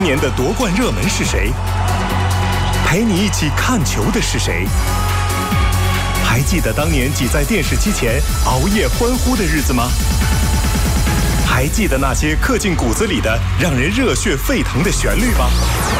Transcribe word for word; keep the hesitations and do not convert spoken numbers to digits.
今年的夺冠热门是谁？陪你一起看球的是谁？还记得当年挤在电视机前熬夜欢呼的日子吗？还记得那些刻进骨子里的让人热血沸腾的旋律吗？